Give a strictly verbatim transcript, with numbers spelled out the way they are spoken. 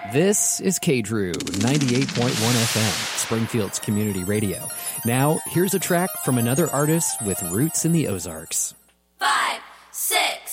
This is K Drew, ninety-eight point one F M, Springfield's community radio. Now, here's a track from another artist with roots in the Ozarks.